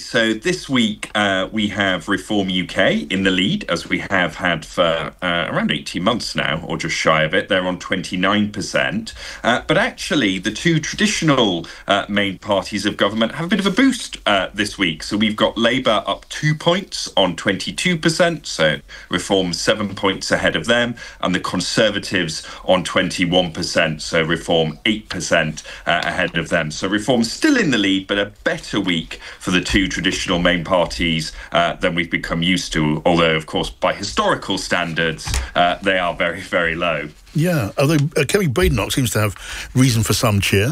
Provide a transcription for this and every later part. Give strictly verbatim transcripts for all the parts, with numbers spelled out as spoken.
So this week uh, we have Reform U K in the lead, as we have had for uh, around eighteen months now, or just shy of it. They're on twenty-nine percent. Uh, but actually, the two traditional uh, main parties of government have a bit of a boost uh, this week. So we've got Labour up two points on twenty-two percent. So Reform seven points ahead of them. And the Conservatives on twenty-one percent. So Reform eight percent uh, ahead of them. So Reform's still in the lead, but a better week for the two traditional main parties uh, than we've become used to, although, of course, by historical standards, uh, they are very, very low. Yeah, although uh, Kemi Badenoch seems to have reason for some cheer.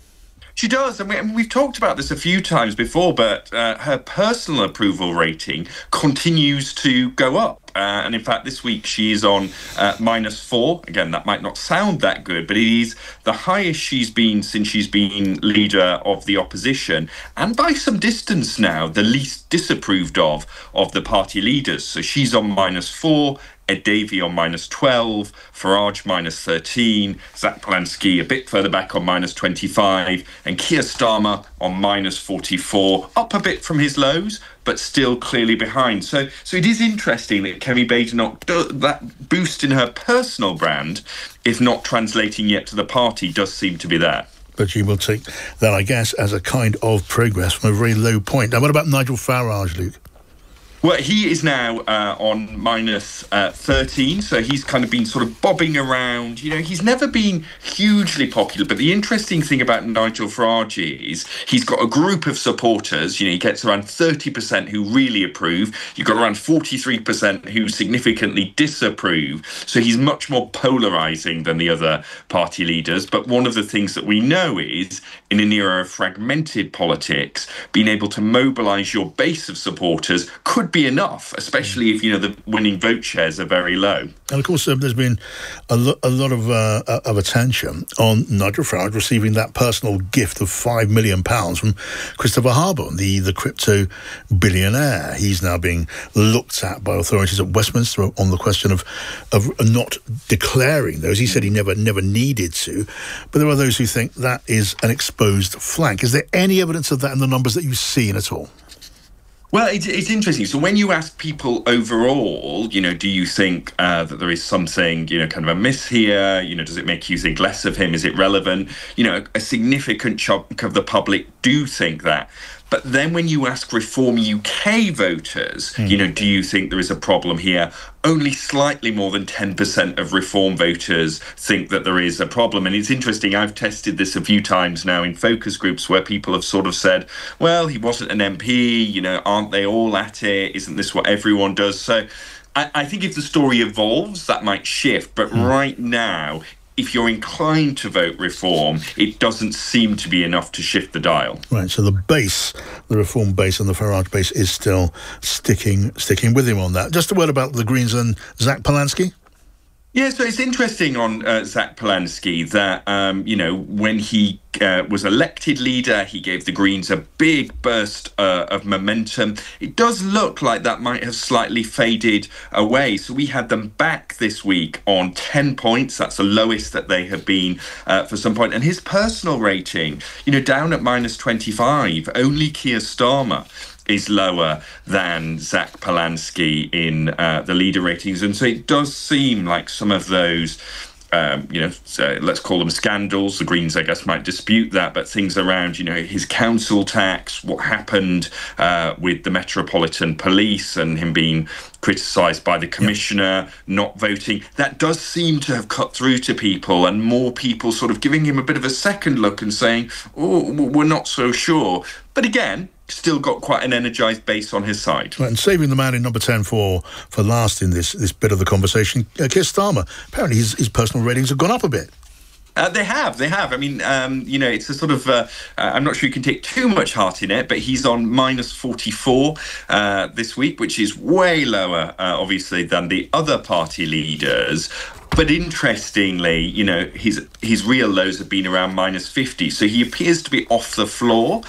She does, and, we, and we've talked about this a few times before, but uh, her personal approval rating continues to go up. Uh, and in fact, this week she is on uh, minus four. Again, that might not sound that good, but it is the highest she's been since she's been leader of the opposition. And by some distance now, the least disapproved of of the party leaders. So she's on minus four. Ed Davey on minus twelve, Farage minus thirteen, Zach Polanski a bit further back on minus twenty-five, and Keir Starmer on minus forty-four, up a bit from his lows, but still clearly behind. So so it is interesting that Kemi Badenoch, that boost in her personal brand, if not translating yet to the party, does seem to be there. But you will take that, I guess, as a kind of progress from a very low point. Now, what about Nigel Farage, Luke? Well, he is now uh, on minus uh, thirteen, so he's kind of been sort of bobbing around. You know, he's never been hugely popular, but the interesting thing about Nigel Farage is he's got a group of supporters. You know, he gets around thirty percent who really approve. You've got around forty-three percent who significantly disapprove. So he's much more polarising than the other party leaders. But one of the things that we know is, in an era of fragmented politics, being able to mobilise your base of supporters could be enough, especially if, you know, the winning vote shares are very low. And of course, uh, there's been a, lo- a lot of uh, of attention on Nigel Farage receiving that personal gift of five million pounds from Christopher Harbour, the, the crypto billionaire. He's now being looked at by authorities at Westminster on the question of of not declaring those. He said he never never needed to, but there are those who think that is an exposed flank. Is there any evidence of that in the numbers that you've seen at all? Well, it's, it's interesting. So when you ask people overall, you know, do you think uh, that there is something, you know, kind of amiss here? You know, does it make you think less of him? Is it relevant? You know, a significant chunk of the public do think that. But then when you ask Reform U K voters, mm. you know, do you think there is a problem here? Only slightly more than ten percent of Reform voters think that there is a problem. And it's interesting, I've tested this a few times now in focus groups where people have sort of said, well, he wasn't an M P, you know, aren't they all at it? Isn't this what everyone does? So I, I think if the story evolves, that might shift. But mm. right now, if you're inclined to vote Reform, it doesn't seem to be enough to shift the dial. Right, so the base, the Reform base and the Farage base is still sticking sticking with him on that. Just a word about the Greens and Zach Polanski. Yeah, so it's interesting on uh, Zach Polanski that, um, you know, when he uh, was elected leader, he gave the Greens a big burst uh, of momentum. It does look like that might have slightly faded away. So we had them back this week on ten points. That's the lowest that they have been uh, for some point. And his personal rating, you know, down at minus twenty-five, only Keir Starmer is lower than Zach Polanski in uh, the leader ratings. And so it does seem like some of those, um, you know, so let's call them scandals. The Greens, I guess, might dispute that, but things around, you know, his council tax, what happened uh, with the Metropolitan Police and him being criticised by the commissioner, yep. not voting, that does seem to have cut through to people, and more people sort of giving him a bit of a second look and saying, oh, we're not so sure. But again, still got quite an energised base on his side. Right, and saving the man in number ten for for last in this this bit of the conversation, uh, Keir Starmer, apparently his, his personal ratings have gone up a bit. Uh, they have, they have. I mean, um, you know, it's a sort of, uh, uh, I'm not sure you can take too much heart in it, but he's on minus forty-four uh, this week, which is way lower, uh, obviously, than the other party leaders. But interestingly, you know, his his real lows have been around minus fifty. So he appears to be off the floor.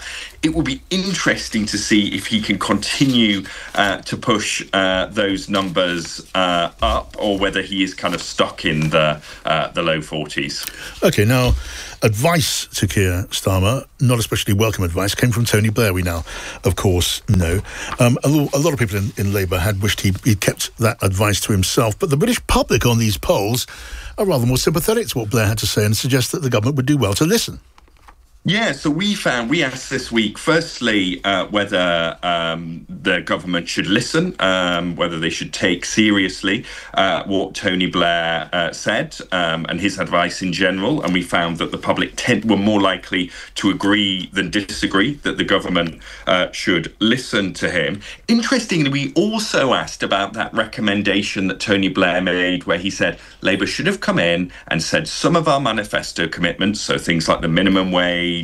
it will be interesting to see if he can continue uh, to push uh, those numbers uh, up, or whether he is kind of stuck in the uh, the low forties. Okay, now, advice to Keir Starmer, not especially welcome advice, came from Tony Blair, we now, of course, know. Um, a, lo- a lot of people in, in Labour had wished he, he'd kept that advice to himself, but the British public on these polls are rather more sympathetic to what Blair had to say and suggest that the government would do well to listen. Yeah, so we found, we asked this week, firstly, uh, whether um, the government should listen, um, whether they should take seriously uh, what Tony Blair uh, said um, and his advice in general. And we found that the public tend, were more likely to agree than disagree, that the government uh, should listen to him. Interestingly, we also asked about that recommendation that Tony Blair made, where he said Labour should have come in and said some of our manifesto commitments, so things like the minimum wage,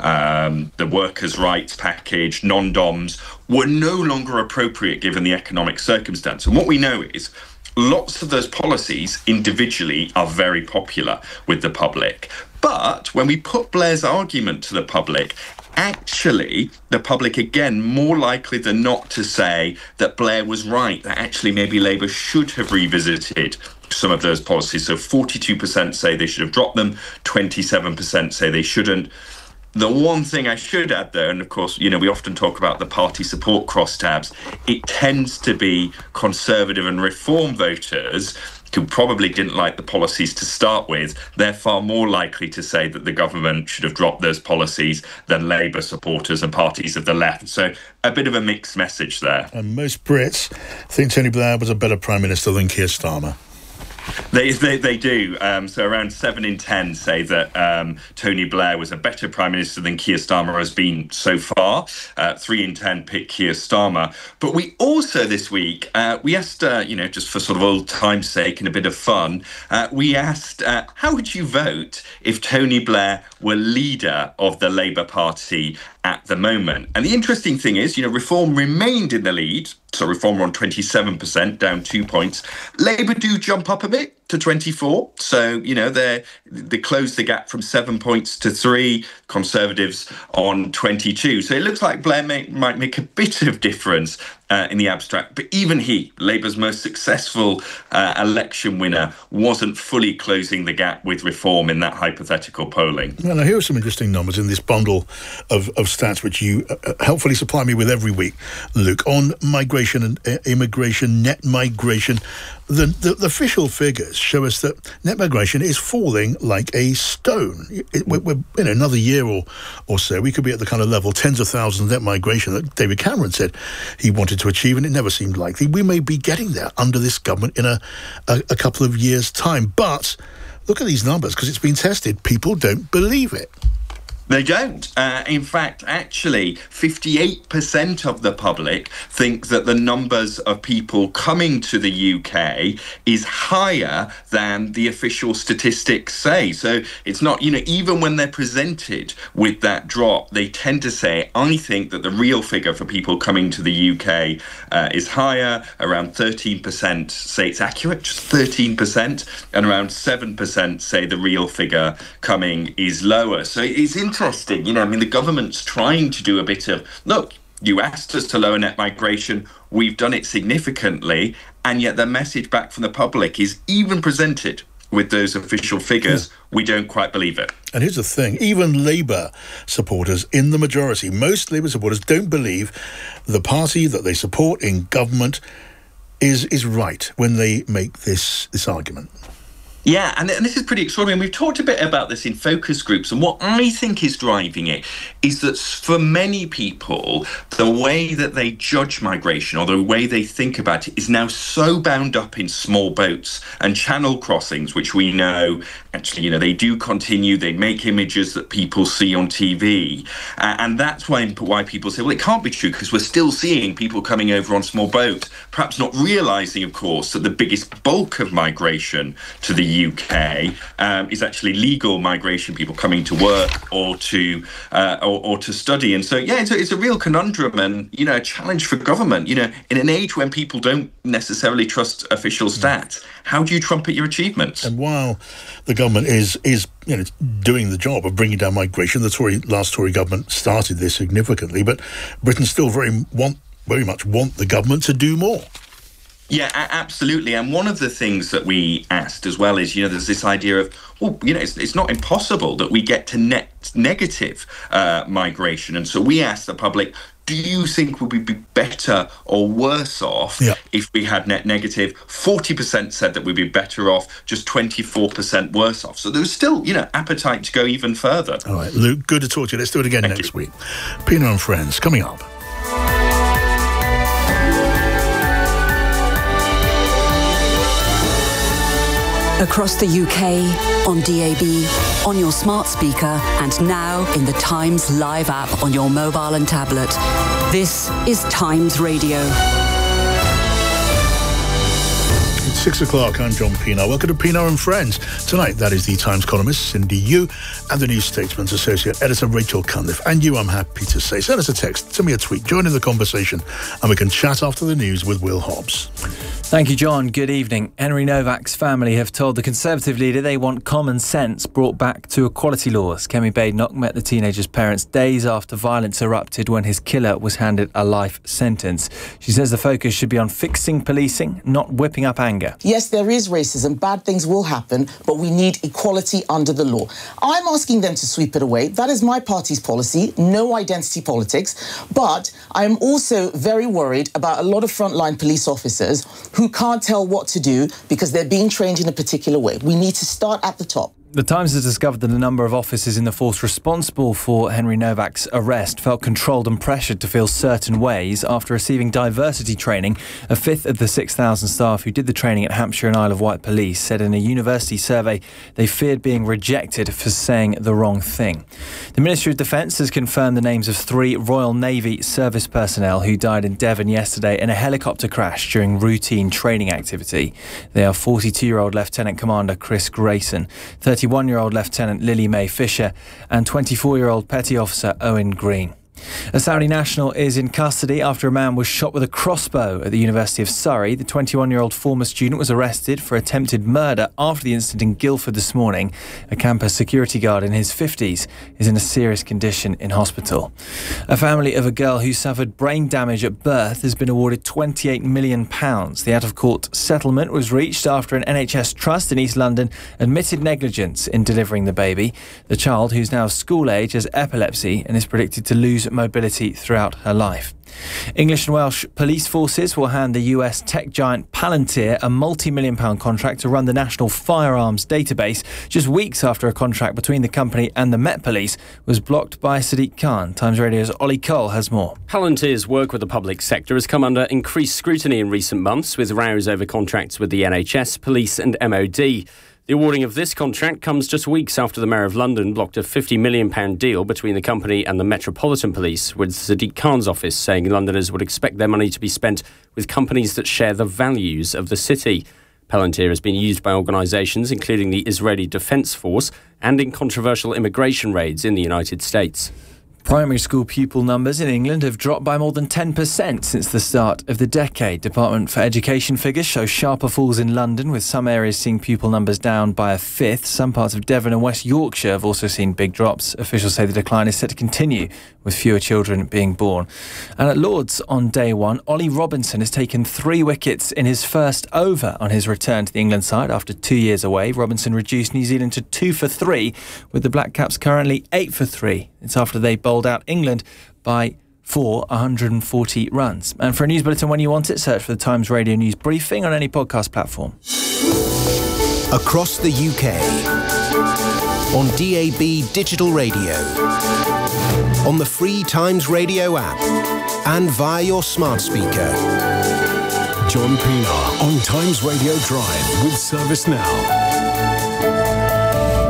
Um, the workers' rights package, non-doms, were no longer appropriate given the economic circumstance. And what we know is lots of those policies individually are very popular with the public. But when we put Blair's argument to the public, actually, the public, again, more likely than not to say that Blair was right, that actually maybe Labour should have revisited some of those policies. So forty-two percent say they should have dropped them, twenty-seven percent say they shouldn't. The one thing I should add there, and of course, you know, we often talk about the party support crosstabs, it tends to be Conservative and Reform voters who probably didn't like the policies to start with. They're far more likely to say that the government should have dropped those policies than Labour supporters and parties of the left. So a bit of a mixed message there. And most Brits think Tony Blair was a better Prime Minister than Keir Starmer. They, they they do. Um, so around seven in ten say that um, Tony Blair was a better Prime Minister than Keir Starmer has been so far. Uh, three in ten pick Keir Starmer. But we also this week, uh, we asked, uh, you know, just for sort of old time's sake and a bit of fun, uh, we asked, uh, how would you vote if Tony Blair were leader of the Labour Party at the moment? And the interesting thing is, you know, Reform remained in the lead. So Reform were on twenty-seven percent, down two points. Labour do jump up a bit to twenty-four. So, you know, they they closed the gap from seven points to three. Conservatives on twenty-two. So it looks like Blair may, might make a bit of difference uh, in the abstract. But even he, Labour's most successful uh, election winner, wasn't fully closing the gap with Reform in that hypothetical polling. Well, now, here are some interesting numbers in this bundle of, of stats which you uh, helpfully supply me with every week, Luke, on migration and uh, immigration, net migration. The, the, the official figures show us that net migration is falling like a stone. It, we're, we're, you know, another year or, or so, we could be at the kind of level, tens of thousands net migration that David Cameron said he wanted to achieve, and it never seemed likely. We may be getting there under this government in a, a, a couple of years' time. But look at these numbers, because it's been tested. People don't believe it. They don't. Uh, in fact, actually, fifty-eight percent of the public think that the numbers of people coming to the U K is higher than the official statistics say. So it's not, you know, even when they're presented with that drop, they tend to say, I think that the real figure for people coming to the U K uh, is higher. Around thirteen percent say it's accurate, just thirteen percent, and around seven percent say the real figure coming is lower. So it's interesting. Interesting, you know, I mean, the government's trying to do a bit of, look, you asked us to lower net migration, we've done it significantly, and yet the message back from the public is, even presented with those official figures, yeah, we don't quite believe it. And here's the thing, even Labour supporters in the majority, most Labour supporters don't believe the party that they support in government is is right when they make this this argument. Yeah, and, and this is pretty extraordinary. We've talked a bit about this in focus groups, and what I think is driving it is that for many people, the way that they judge migration or the way they think about it is now so bound up in small boats and channel crossings, which we know, actually, you know, they do continue. They make images that people see on T V. Uh, and that's why, why people say, well, it can't be true because we're still seeing people coming over on small boats, perhaps not realising, of course, that the biggest bulk of migration to the U K um, is actually legal migration, people coming to work or to uh, or, or to study. And so, yeah, it's a, it's a real conundrum and, you know, a challenge for government. You know, in an age when people don't necessarily trust official stats, how do you trumpet your achievements? And while the government is is you know doing the job of bringing down migration, the Tory last Tory government started this significantly, but Britain still very want very much want the government to do more. Yeah, a- absolutely. And one of the things that we asked as well is, you know, there's this idea of, well, you know, it's, it's not impossible that we get to net negative uh, migration. And so we asked the public, do you think we'd be better or worse off yeah. if we had net negative? forty percent said that we'd be better off, just twenty-four percent worse off. So there's still, you know, appetite to go even further. All right, Luke, good to talk to you. Let's do it again Thank next you. week. Pina and Friends, coming up. Across the U K, on D A B, on your smart speaker, and now in the Times Live app on your mobile and tablet. This is Times Radio. It's six o'clock. I'm John Pienaar. Welcome to Pienaar and Friends. Tonight, that is the Times columnist Cindy Yu and the New Statesman's associate editor Rachel Cunliffe. And you, I'm happy to say, send us a text, send me a tweet, join in the conversation, and we can chat after the news with Will Hobbs. Thank you, John. Good evening. Henry Novak's family have told the Conservative leader they want common sense brought back to equality laws. Kemi Badenoch met the teenager's parents days after violence erupted when his killer was handed a life sentence. She says the focus should be on fixing policing, not whipping up anger. Yes, there is racism. Bad things will happen, but we need equality under the law. I'm asking them to sweep it away. That is my party's policy, no identity politics. But I am also very worried about a lot of frontline police officers who can't tell what to do because they're being trained in a particular way. We need to start at the top. The Times has discovered that a number of officers in the force responsible for Henry Novak's arrest felt controlled and pressured to feel certain ways after receiving diversity training. A fifth of the six thousand staff who did the training at Hampshire and Isle of Wight Police said in a university survey they feared being rejected for saying the wrong thing. The Ministry of Defence has confirmed the names of three Royal Navy service personnel who died in Devon yesterday in a helicopter crash during routine training activity. They are forty-two-year-old Lieutenant Commander Chris Grayson, thirty-one-year-old Lieutenant Lily Mae Fisher and twenty-four-year-old Petty Officer Owen Green. A Saudi national is in custody after a man was shot with a crossbow at the University of Surrey. The twenty-one-year-old former student was arrested for attempted murder after the incident in Guildford this morning. A campus security guard in his fifties is in a serious condition in hospital. A family of a girl who suffered brain damage at birth has been awarded twenty-eight million pounds. The out-of-court settlement was reached after an N H S trust in East London admitted negligence in delivering the baby. The child, who's now school age, has epilepsy and is predicted to lose mobility throughout her life. English and Welsh police forces will hand the U S tech giant Palantir a multi-million pound contract to run the national firearms database, just weeks after a contract between the company and the Met Police was blocked by Sadiq Khan. Times Radio's Ollie Cole has more. Palantir's work with the public sector has come under increased scrutiny in recent months, with rows over contracts with the N H S, police and M O D. The awarding of this contract comes just weeks after the Mayor of London blocked a fifty million pounds deal between the company and the Metropolitan Police, with Sadiq Khan's office saying Londoners would expect their money to be spent with companies that share the values of the city. Palantir has been used by organisations including the Israeli Defence Force and in controversial immigration raids in the United States. Primary school pupil numbers in England have dropped by more than ten percent since the start of the decade. Department for Education figures show sharper falls in London, with some areas seeing pupil numbers down by a fifth. Some parts of Devon and West Yorkshire have also seen big drops. Officials say the decline is set to continue, with fewer children being born. And at Lord's on day one, Ollie Robinson has taken three wickets in his first over on his return to the England side after two years away. Robinson reduced New Zealand to two for three, with the Black Caps currently eight for three. It's after they bowled out England by four one hundred forty runs. And for a news bulletin when you want it, search for the Times Radio News Briefing on any podcast platform. Across the U K, on D A B Digital Radio, on the free Times Radio app, and via your smart speaker. John Pienaar on Times Radio Drive with Service Now.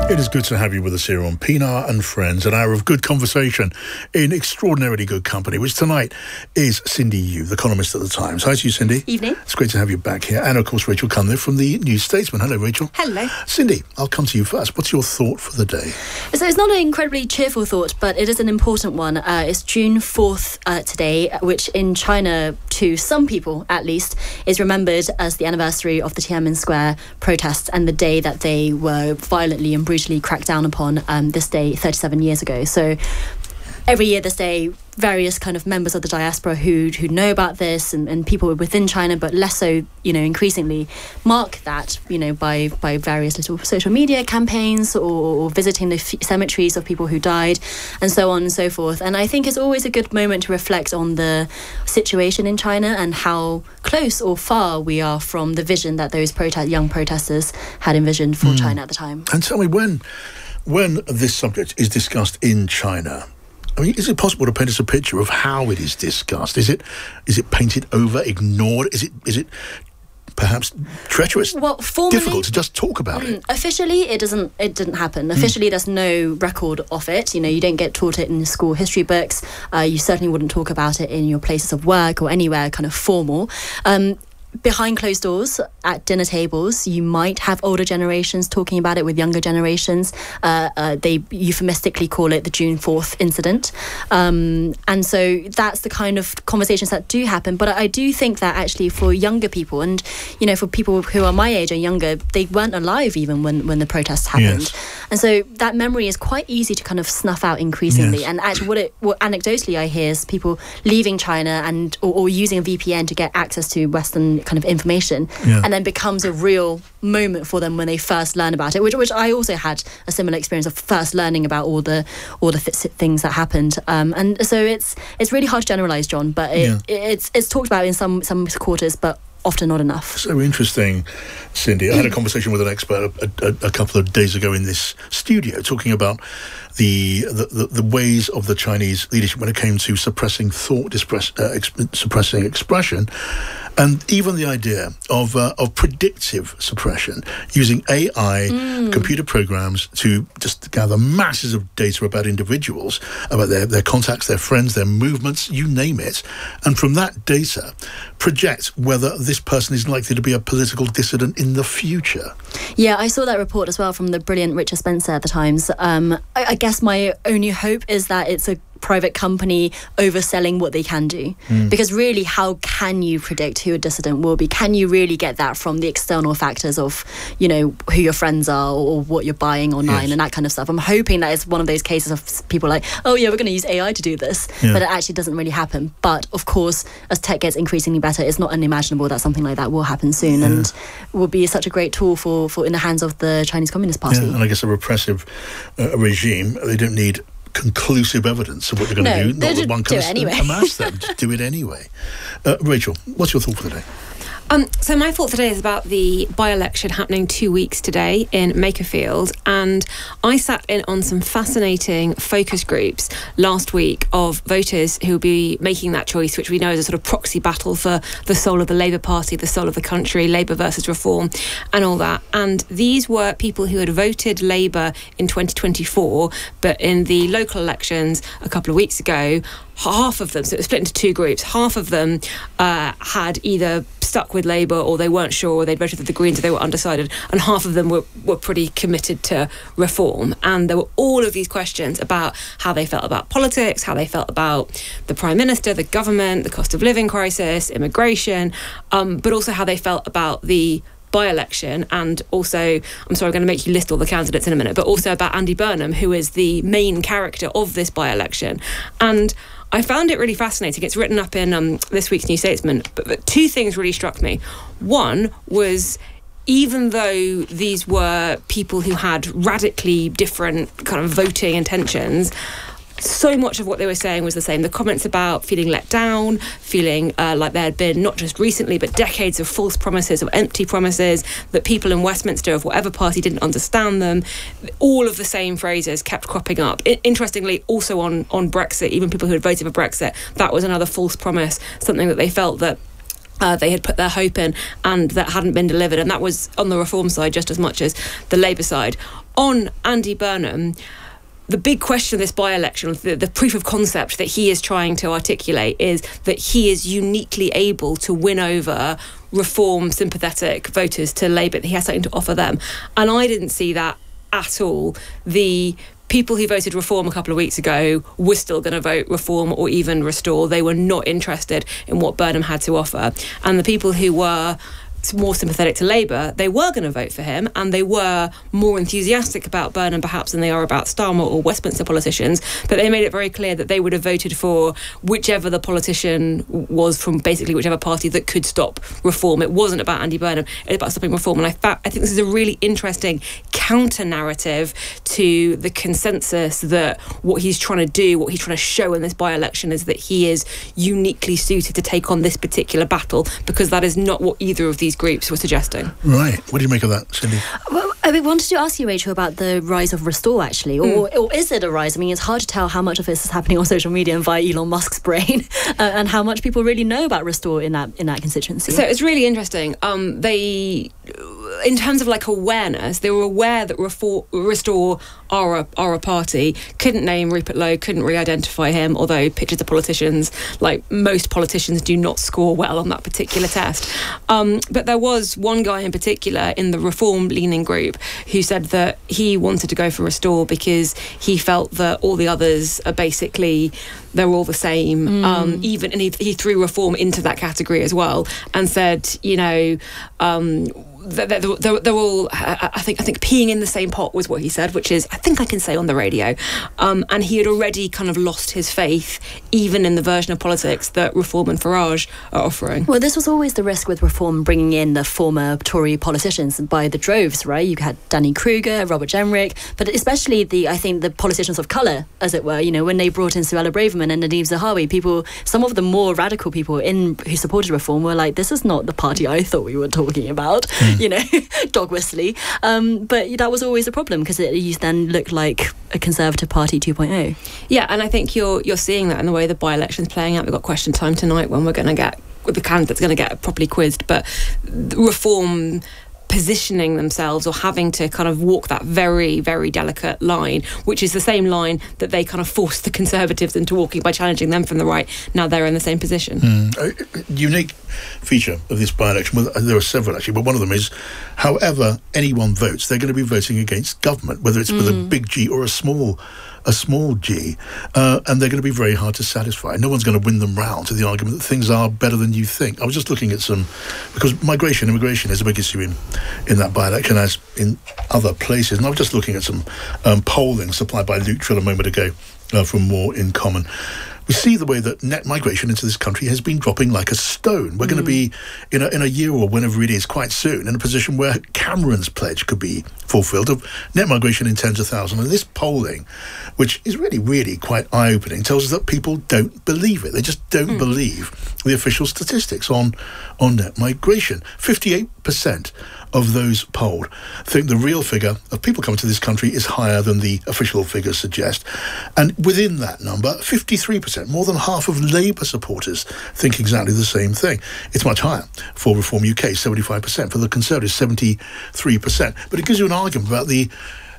It is good to have you with us here on Pinar and Friends, an hour of good conversation in extraordinarily good company, which tonight is Cindy Yu, the columnist at The Times. Hi to you, Cindy. Evening. It's great to have you back here. And, of course, Rachel Cunliffe from the New Statesman. Hello, Rachel. Hello. Cindy, I'll come to you first. What's your thought for the day? So it's not an incredibly cheerful thought, but it is an important one. Uh, it's June fourth uh, today, which in China, to some people at least, is remembered as the anniversary of the Tiananmen Square protests and the day that they were violently and brutally cracked down upon um, this day thirty-seven years ago. So every year this day, various kind of members of the diaspora who who know about this and, and people within China, but less so, you know, increasingly mark that, you know, by by various little social media campaigns or, or visiting the f- cemeteries of people who died and so on and so forth. And I think it's always a good moment to reflect on the situation in China and how close or far we are from the vision that those protest- young protesters had envisioned for mm. China at the time. And tell me, when when this subject is discussed in China, I mean, is it possible to paint us a picture of how it is discussed? Is it is it painted over, ignored? Is it is it perhaps treacherous? Well, formally, difficult to just talk about mm, it. Officially, it doesn't. It didn't happen. Officially, mm. there's no record of it. You know, you don't get taught it in school history books. Uh, you certainly wouldn't talk about it in your places of work or anywhere kind of formal. Um, Behind closed doors, at dinner tables, you might have older generations talking about it with younger generations. Uh, uh, they euphemistically call it the June fourth incident. Um, and so that's the kind of conversations that do happen. But I do think that actually for younger people and, you know, for people who are my age or younger, they weren't alive even when, when the protests happened. Yes. And so that memory is quite easy to kind of snuff out increasingly. Yes. And actually what, it, what anecdotally I hear is people leaving China and or, or using a V P N to get access to Western kind of information, yeah. and then becomes a real moment for them when they first learn about it, which which I also had a similar experience of first learning about all the all the th- things that happened, um, and so it's it's really hard to generalize, John, but it, yeah. it, it's it's talked about in some some quarters, but often not enough. So interesting, Cindy. I had a conversation with an expert a, a, a couple of days ago in this studio talking about the the, the, the ways of the Chinese leadership when it came to suppressing thought, dispress, uh, ex- suppressing expression, and even the idea of uh, of predictive suppression, using A I, mm. computer programs to just gather masses of data about individuals, about their, their contacts, their friends, their movements, you name it, and from that data project whether this person is likely to be a political dissident in the future. Yeah, I saw that report as well from the brilliant Richard Spencer at the Times. Um, I, I guess my only hope is that it's a private company overselling what they can do, mm. because really, how can you predict who a dissident will be? Can you really get that from the external factors of, you know, who your friends are or what you're buying online, yes. and that kind of stuff? I'm hoping that it's one of those cases of people like, oh yeah, we're going to use A I to do this, yeah. but it actually doesn't really happen. But of course, as tech gets increasingly better, it's not unimaginable that something like that will happen soon, yeah. and will be such a great tool for, for in the hands of the Chinese Communist Party. Yeah, and I guess a repressive uh, regime, they don't need conclusive evidence of what you're going no, to do. Not that one can anyway. amass them. Just do it anyway. Uh, Rachel, what's your thought for today? Um, so my thought today is about the by-election happening two weeks today in Makerfield, and I sat in on some fascinating focus groups last week of voters who will be making that choice, which we know is a sort of proxy battle for the soul of the Labour Party, the soul of the country, Labour versus Reform and all that. And these were people who had voted Labour in twenty twenty-four, but in the local elections a couple of weeks ago, half of them, so it was split into two groups, half of them uh, had either stuck with Labour or they weren't sure, or they'd voted for the Greens or they were undecided, and half of them were, were pretty committed to reform. And there were all of these questions about how they felt about politics, how they felt about the Prime Minister, the government, the cost of living crisis, immigration, um, but also how they felt about the by-election, and also, I'm sorry, I'm going to make you list all the candidates in a minute, but also about Andy Burnham, who is the main character of this by-election. And I found it really fascinating. It's written up in um, this week's New Statesman, but, but two things really struck me. One was, even though these were people who had radically different kind of voting intentions, so much of what they were saying was the same. The comments about feeling let down, feeling uh, like there had been, not just recently, but decades of false promises, of empty promises, that people in Westminster of whatever party didn't understand them. All of the same phrases kept cropping up. I- interestingly, also on, on Brexit, even people who had voted for Brexit, that was another false promise, something that they felt that Uh, they had put their hope in and that hadn't been delivered, and that was on the Reform side just as much as the Labour side. on Andy Burnham, the big question of this by-election, the, the proof of concept that he is trying to articulate is that he is uniquely able to win over reform sympathetic voters to Labour, that he has something to offer them. And I didn't see that at all. The people who voted Reform a couple of weeks ago were still going to vote Reform or even Restore. They were not interested in what Burnham had to offer. And the people who were more sympathetic to Labour, they were going to vote for him, and they were more enthusiastic about Burnham perhaps than they are about Starmer or Westminster politicians, but they made it very clear that they would have voted for whichever the politician was from basically whichever party that could stop Reform. It wasn't about Andy Burnham, it was about stopping Reform. And I, fa- I think this is a really interesting counter-narrative to the consensus that what he's trying to do, what he's trying to show in this by-election is that he is uniquely suited to take on this particular battle, because that is not what either of these groups were suggesting. Right. What do you make of that, Cindy? Well, I wanted to ask you, Rachel, about the rise of Restore, actually. Or, mm. or is it a rise? I mean, it's hard to tell how much of this is happening on social media and via Elon Musk's brain, uh, and how much people really know about Restore in that in that constituency. So it's really interesting. Um, they, in terms of like awareness, they were aware that Refor- Restore are a, are a party, couldn't name Rupert Lowe, couldn't re-identify him, although pictures of politicians, like most politicians, do not score well on that particular test. Um, but there was one guy in particular in the Reform-leaning group who said that he wanted to go for Restore because he felt that all the others are basically, they're all the same. Mm. Um, even and he, he threw Reform into that category as well, and said, you know, um, They're, they're, they're all, I think, I think peeing in the same pot was what he said, which is, I think I can say on the radio. Um, and he had already kind of lost his faith, even in the version of politics that Reform and Farage are offering. Well, this was always the risk with Reform, bringing in the former Tory politicians by the droves, right? You had Danny Kruger, Robert Jenrick, but especially the, I think, the politicians of colour, as it were. You know, when they brought in Suella Braverman and Nadhim Zahawi, people, some of the more radical people in who supported Reform were like, this is not the party I thought we were talking about. Mm. You know, dog whistly. Um, but that was always a problem, because it used then looked like a Conservative Party two point oh. Yeah, and I think you're you're seeing that in the way the by-election's playing out. We've got question time tonight when we're going to get, the candidate's going to get properly quizzed, but Reform positioning themselves or having to kind of walk that very, very delicate line, which is the same line that they kind of forced the Conservatives into walking by challenging them from the right. Now they're in the same position. Mm. A unique feature of this by-election, well, there are several actually, but one of them is, however anyone votes, they're going to be voting against government, whether it's mm. with a big G or a small a small G, uh, and they're going to be very hard to satisfy. No one's going to win them round to the argument that things are better than you think. I was just looking at some, because migration, immigration is a big issue in, in that by-election as in other places, and I was just looking at some um, polling supplied by Luke Trill a moment ago uh, from More in Common. We see the way that net migration into this country has been dropping like a stone. We're mm. going to be, in a, in a year or whenever it is, quite soon, in a position where Cameron's pledge could be fulfilled of net migration in tens of thousands. And this polling, which is really, really quite eye-opening, tells us that people don't believe it. They just don't mm. believe the official statistics on, on net migration. fifty-eight percent of those polled think the real figure of people coming to this country is higher than the official figures suggest. And within that number, fifty-three percent, more than half of Labour supporters, think exactly the same thing. It's much higher for Reform U K, seventy-five percent. For the Conservatives, seventy-three percent. But it gives you an argument about the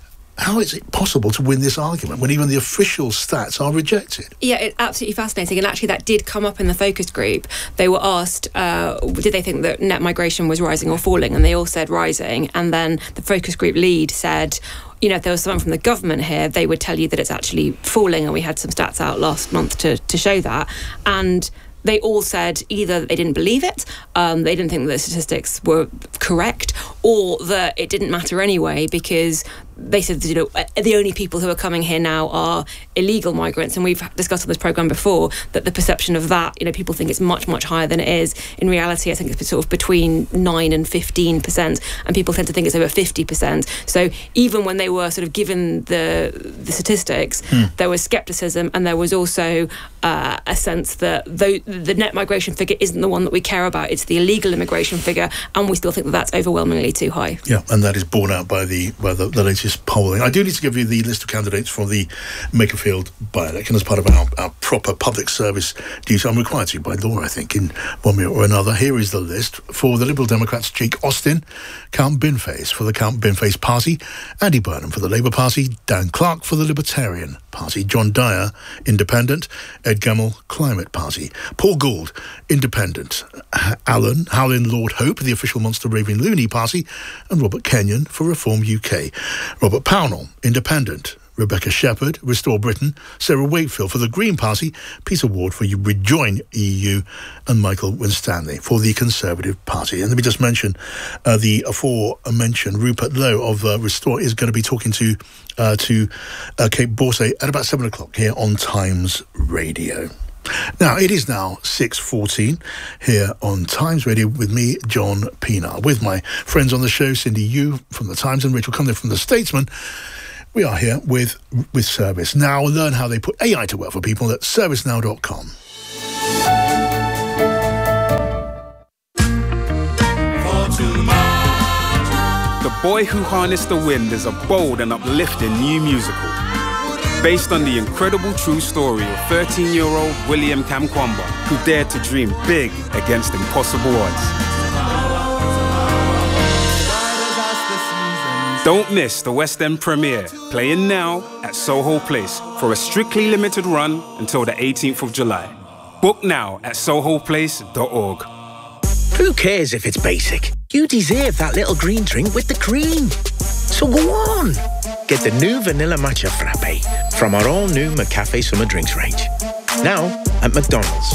how is it possible to win this argument when even the official stats are rejected? Yeah, it's absolutely fascinating. And actually that did come up in the focus group. They were asked, uh, did they think that net migration was rising or falling? And they all said rising. And then the focus group lead said, you know, if there was someone from the government here, they would tell you that it's actually falling. And we had some stats out last month to, to show that. And they all said either they didn't believe it, um, they didn't think that the statistics were correct, or that it didn't matter anyway, because they said, you know, the only people who are coming here now are illegal migrants. And we've discussed on this programme before that the perception of that, you know, people think it's much, much higher than it is. In reality, I think it's sort of between nine and fifteen percent, and people tend to think it's over fifty percent. So even when they were sort of given the the statistics, hmm. there was scepticism, and there was also uh, a sense that the, the net migration figure isn't the one that we care about, it's the illegal immigration figure, and we still think that that's overwhelmingly too high. Yeah, and that is borne out by the by the, the latest polling. I do need to give you the list of candidates for the Makerfield by-election as part of our, our proper public service duty. I'm required to by law, I think, in one way or another. Here is the list. For the Liberal Democrats, Jake Austin, Count Binface for the Count Binface Party, Andy Burnham for the Labour Party, Dan Clark for the Libertarian Party, John Dyer, Independent, Ed Gamble, Climate Party, Paul Gould, Independent, Alan, Howlin Lord Hope, the official Monster Raving Looney Party, and Robert Kenyon for Reform U K. Robert Pownall, Independent, Rebecca Shepherd, Restore Britain, Sarah Wakefield for the Green Party, Peter Ward for Rejoin E U, and Michael Winstanley for the Conservative Party. And let me just mention uh, the aforementioned Rupert Lowe of uh, Restore is going to be talking to uh, to uh, Kate Borsay at about seven o'clock here on Times Radio. Now, it is now six fourteen here on Times Radio with me, John Pienaar, with my friends on the show, Cindy Yu from The Times and Rachel Cunliffe from The Statesman. We are here with with Service Now. Learn how they put A I to work for people at service now dot com. The Boy Who Harnessed the Wind is a bold and uplifting new musical based on the incredible true story of thirteen-year-old William Kamkwamba, who dared to dream big against impossible odds. Don't miss the West End premiere, playing now at Soho Place for a strictly limited run until the eighteenth of July. Book now at soho place dot org. Who cares if it's basic? You deserve that little green drink with the cream. So go on. Get the new Vanilla Matcha Frappe from our all-new McCafe Summer Drinks range. Now at McDonald's.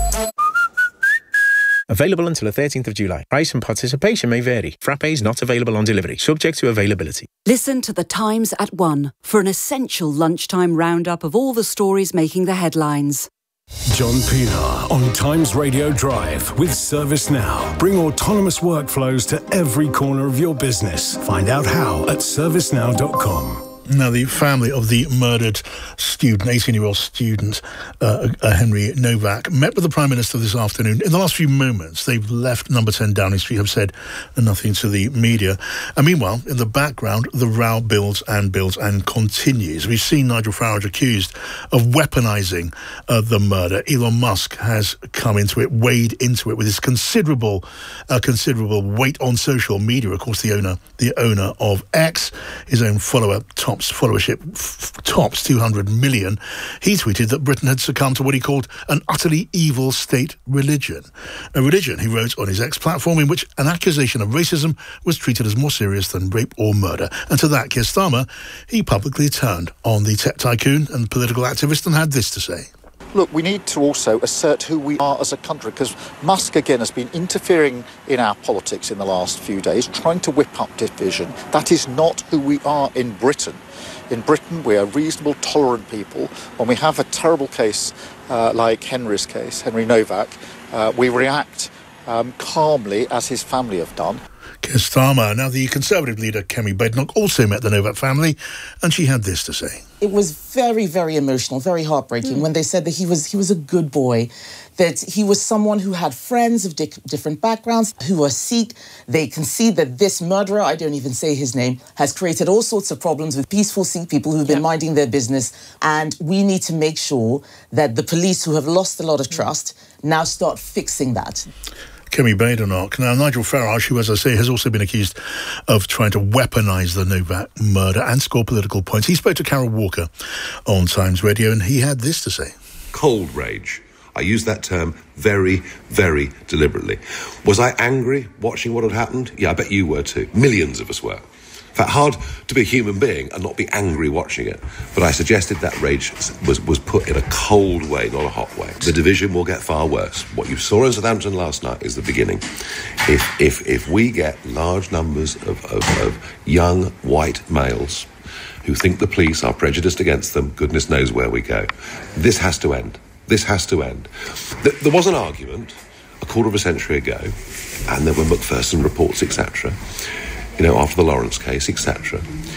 Available until the thirteenth of July. Price and participation may vary. Frappes not available on delivery. Subject to availability. Listen to The Times at one for an essential lunchtime roundup of all the stories making the headlines. John Pienaar on Times Radio Drive with Service Now. Bring autonomous workflows to every corner of your business. Find out how at service now dot com. Now, the family of the murdered student, eighteen-year-old student, uh, uh, Henry Novak, met with the Prime Minister this afternoon. In the last few moments, they've left number ten Downing Street, have said nothing to the media. And meanwhile, in the background, the row builds and builds and continues. We've seen Nigel Farage accused of weaponising uh, the murder. Elon Musk has come into it, wade into it with his considerable, uh, considerable weight on social media. Of course, the owner, the owner of X, his own follower, Tom followership f- tops two hundred million, he tweeted that Britain had succumbed to what he called an utterly evil state religion. A religion, he wrote on his X platform, in which an accusation of racism was treated as more serious than rape or murder. And to that, Keir Starmer, he publicly turned on the tech tycoon and political activist and had this to say. Look, we need to also assert who we are as a country, because Musk, again, has been interfering in our politics in the last few days, trying to whip up division. That is not who we are in Britain. In Britain, we are reasonable, tolerant people. When we have a terrible case uh, like Henry's case, Henry Novak, uh, we react um, calmly, as his family have done. Keir Starmer. Now, the Conservative leader, Kemi Badenoch, also met the Novak family, and she had this to say. It was very, very emotional, very heartbreaking mm. when they said that he was he was a good boy, that he was someone who had friends of di- different backgrounds, who were Sikh. They can see that this murderer, I don't even say his name, has created all sorts of problems with peaceful Sikh people who've been yeah. minding their business. And we need to make sure that the police, who have lost a lot of trust, now start fixing that. Kemi Badenoch. Now, Nigel Farage, who, as I say, has also been accused of trying to weaponise the Novak murder and score political points. He spoke to Carol Walker on Times Radio, and he had this to say. Cold rage. I use that term very, very deliberately. Was I angry watching what had happened? Yeah, I bet you were too. Millions of us were. In fact, hard to be a human being and not be angry watching it. But I suggested that rage was, was put in a cold way, not a hot way. The division will get far worse. What you saw in Southampton last night is the beginning. If if if we get large numbers of, of, of young white males who think the police are prejudiced against them, goodness knows where we go. This has to end. This has to end. There was an argument a quarter of a century ago, and there were Macpherson reports, et cetera, you know, after the Lawrence case, et cetera,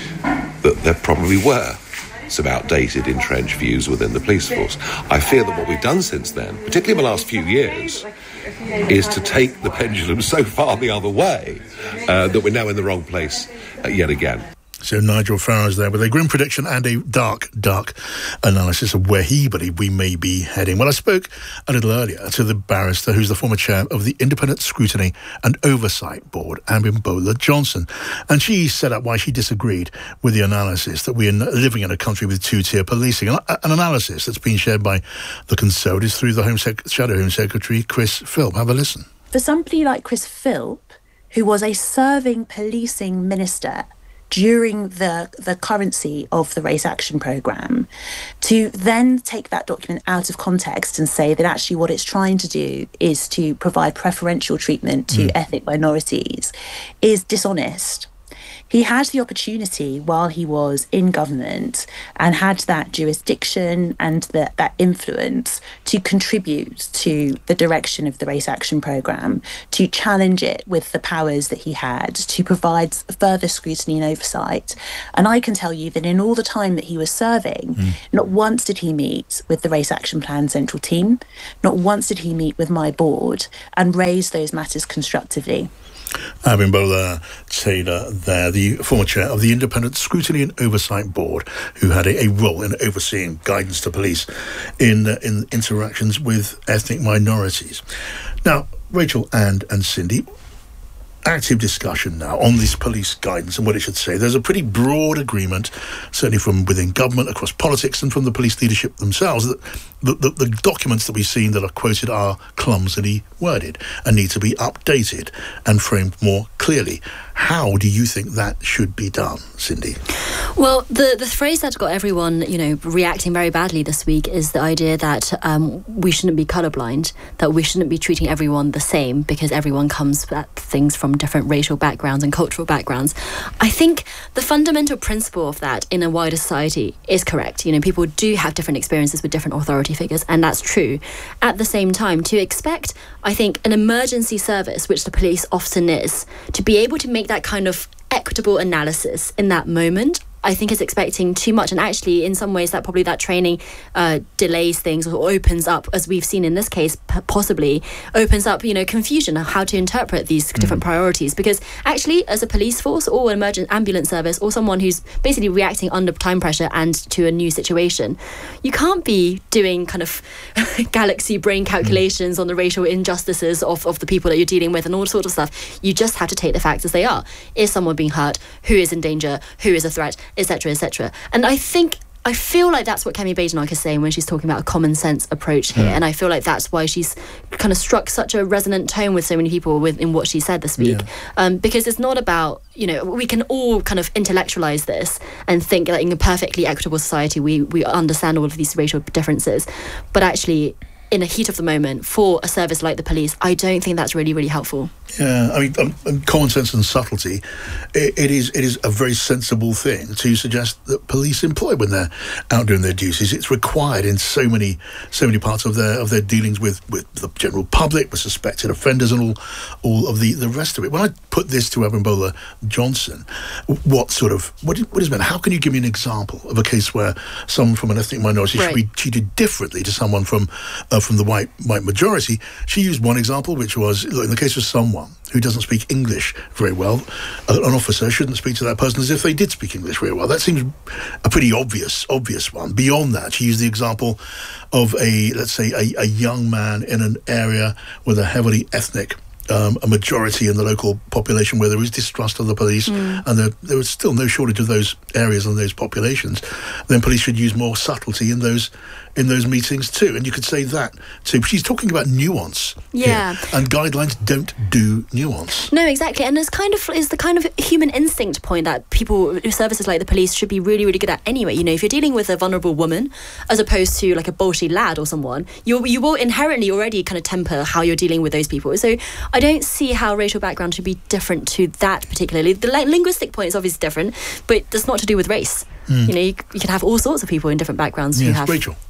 that there probably were some outdated, entrenched views within the police force. I fear that what we've done since then, particularly in the last few years, is to take the pendulum so far the other way uh, that we're now in the wrong place uh, yet again. So Nigel Farage there with a grim prediction and a dark, dark analysis of where he believed we may be heading. Well, I spoke a little earlier to the barrister who's the former chair of the Independent Scrutiny and Oversight Board, Abimbola Johnson, and she set out why she disagreed with the analysis that we are living in a country with two-tier policing, an analysis that's been shared by the Conservatives through the Home Sec- Shadow Home Secretary Chris Philp. Have a listen. For somebody like Chris Philp, who was a serving policing minister during the the currency of the Race Action Programme, to then take that document out of context and say that actually what it's trying to do is to provide preferential treatment to mm. ethnic minorities is dishonest. He had the opportunity while he was in government and had that jurisdiction and the, that influence to contribute to the direction of the Race Action Programme, to challenge it with the powers that he had, to provide further scrutiny and oversight. And I can tell you that in all the time that he was serving, mm. not once did he meet with the Race Action Plan Central Team, not once did he meet with my board and raise those matters constructively. Abimbola Taylor there, the former chair of the Independent Scrutiny and Oversight Board, who had a, a role in overseeing guidance to police in uh, in interactions with ethnic minorities. Now, Rachel and, and Cindy, active discussion now on this police guidance and what it should say. There's a pretty broad agreement, certainly from within government, across politics and from the police leadership themselves, that the, the, the documents that we've seen that are quoted are clumsily worded and need to be updated and framed more clearly. How do you think that should be done, Cindy? Well, the, the phrase that got everyone, you know, reacting very badly this week is the idea that um, we shouldn't be colourblind, that we shouldn't be treating everyone the same because everyone comes at things from different racial backgrounds and cultural backgrounds. I think the fundamental principle of that in a wider society is correct. You know, people do have different experiences with different authority figures, and that's true. At the same time, to expect, I think, an emergency service, which the police often is, to be able to make that kind of equitable analysis in that moment, I think is expecting too much. And actually, in some ways, that probably that training uh, delays things or opens up, as we've seen in this case, p- possibly opens up, you know, confusion of how to interpret these mm. different priorities. Because actually, as a police force or an emergent ambulance service or someone who's basically reacting under time pressure and to a new situation, you can't be doing kind of galaxy brain calculations mm. on the racial injustices of, of the people that you're dealing with and all sorts of stuff. You just have to take the facts as they are. Is someone being hurt? Who is in danger? Who is a threat? Etc, et cetera. And I think, I feel like that's what Kemi Badenoch is saying when she's talking about a common sense approach here. Yeah. And I feel like that's why she's kind of struck such a resonant tone with so many people with, in what she said this week. Yeah. Um, because it's not about, you know, we can all kind of intellectualize this and think that in a perfectly equitable society, we, we understand all of these racial differences. But actually, in a heat of the moment, for a service like the police, I don't think that's really, really helpful. Yeah, I mean, um, um, common sense and subtlety, it, it is it is a very sensible thing to suggest that police employ when they're out doing their duties. It's required in so many so many parts of their of their dealings with, with the general public, with suspected offenders and all all of the, the rest of it. When I put this to Abimbola Johnson, what sort of, what, what is meant? How can you give me an example of a case where someone from an ethnic minority right. should be treated differently to someone from uh, from the white white majority? She used one example, which was, look, in the case of someone who doesn't speak English very well, an officer shouldn't speak to that person as if they did speak English very well. That seems a pretty obvious, obvious one. Beyond that, she used the example of a, let's say, a, a young man in an area with a heavily ethnic Um, a majority in the local population where there is distrust of the police, mm. and there, there is still no shortage of those areas and those populations, then police should use more subtlety in those in those meetings too. And you could say that too. She's talking about nuance. Yeah. Here, and guidelines don't do nuance. No, exactly. And it's kind of is the kind of human instinct point that people, services like the police, should be really, really good at anyway. You know, if you're dealing with a vulnerable woman as opposed to like a bolshy lad or someone, you you will inherently already kind of temper how you're dealing with those people. So I don't see how racial background should be different to that particularly. The li- linguistic point is obviously different, but that's not to do with race. Mm. You know, you, you can have all sorts of people in different backgrounds. Yes, who have, Rachel.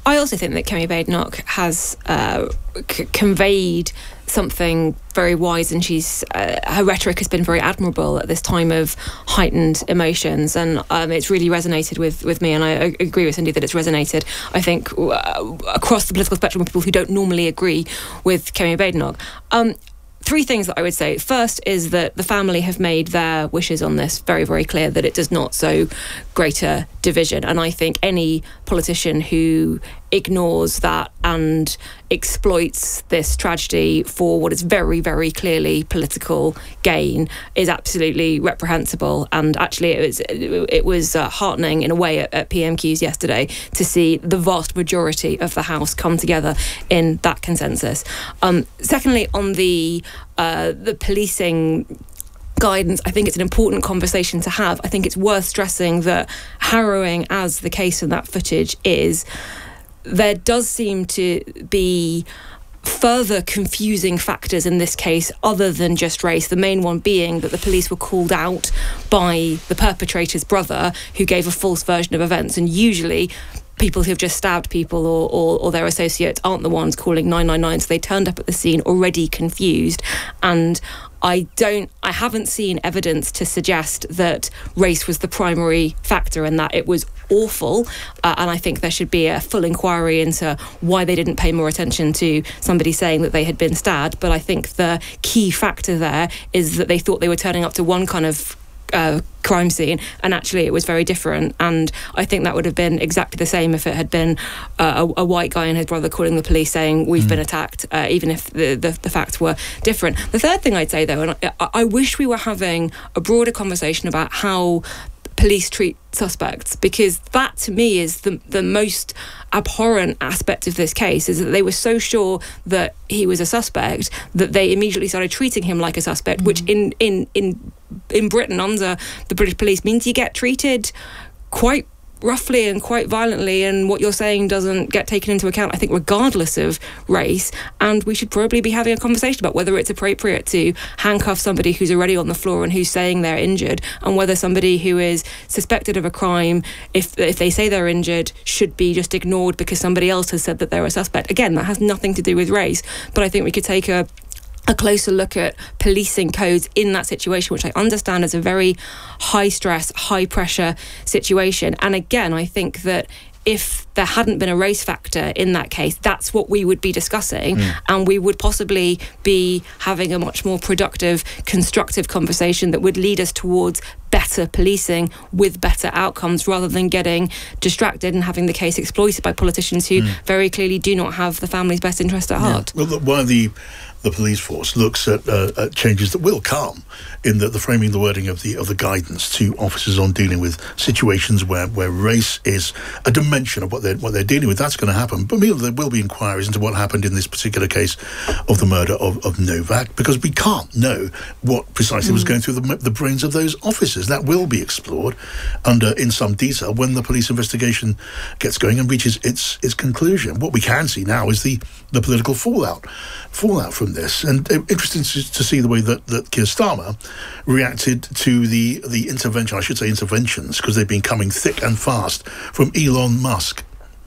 I also think that Kemi Badenoch has uh, c- conveyed something very wise, and she's uh, her rhetoric has been very admirable at this time of heightened emotions, and um, it's really resonated with, with me, and I, I agree with Cindy that it's resonated, I think, uh, across the political spectrum with people who don't normally agree with Kemi Badenoch. Um, Three things that I would say. First is that the family have made their wishes on this very, very clear, that it does not sow greater division. And I think any politician who ignores that and exploits this tragedy for what is very, very clearly political gain is absolutely reprehensible. And actually, it was it was uh, heartening in a way at, at P M Qs yesterday to see the vast majority of the House come together in that consensus. Um, secondly, on the uh, the policing guidance, I think it's an important conversation to have. I think it's worth stressing that, harrowing as the case in that footage is, there does seem to be further confusing factors in this case other than just race, the main one being that the police were called out by the perpetrator's brother, who gave a false version of events, and usually people who've just stabbed people or, or, or their associates aren't the ones calling nine nine nine, so they turned up at the scene already confused. And I don't, I haven't seen evidence to suggest that race was the primary factor and that it was awful. Uh, and I think there should be a full inquiry into why they didn't pay more attention to somebody saying that they had been stabbed. But I think the key factor there is that they thought they were turning up to one kind of Uh, crime scene, and actually it was very different. And I think that would have been exactly the same if it had been uh, a, a white guy and his brother calling the police saying we've mm. been attacked, uh, even if the, the, the facts were different. The third thing I'd say, though, and I, I wish we were having a broader conversation about how police treat suspects, because that to me is the the most abhorrent aspect of this case, is that they were so sure that he was a suspect that they immediately started treating him like a suspect, mm. which in in in in Britain under the British police means you get treated quite roughly and quite violently, and what you're saying doesn't get taken into account, I think, regardless of race. And we should probably be having a conversation about whether it's appropriate to handcuff somebody who's already on the floor and who's saying they're injured, and whether somebody who is suspected of a crime, if if they say they're injured, should be just ignored because somebody else has said that they're a suspect. Again, that has nothing to do with race, but I think we could take a a closer look at policing codes in that situation, which I understand is a very high stress, high pressure situation. And again, I think that if there hadn't been a race factor in that case, that's what we would be discussing, mm. and we would possibly be having a much more productive, constructive conversation that would lead us towards better policing with better outcomes, rather than getting distracted and having the case exploited by politicians who mm. very clearly do not have the family's best interest at heart. Yeah. Well, while the the police force looks at, uh, at changes that will come in the, the framing, the wording of the of the guidance to officers on dealing with situations where, where race is a dimension of what they're what they're dealing with, that's going to happen. But there will be inquiries into what happened in this particular case of the murder of, of Novak, because we can't know what precisely mm. was going through the, the brains of those officers. That will be explored under in some detail when the police investigation gets going and reaches its its conclusion. What we can see now is the the political fallout fallout from this, and uh, interesting to, to see the way that, that Keir Starmer reacted to the the intervention, I should say interventions, because they've been coming thick and fast from Elon Musk.